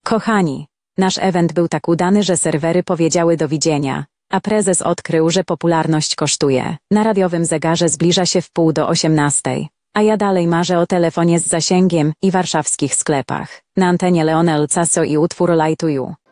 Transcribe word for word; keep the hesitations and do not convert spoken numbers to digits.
Kochani, nasz event był tak udany, że serwery powiedziały do widzenia, a prezes odkrył, że popularność kosztuje. Na radiowym zegarze zbliża się wpół do osiemnastej, a ja dalej marzę o telefonie z zasięgiem i warszawskich sklepach. Na antenie Leonel Caso i utwór Lie to You.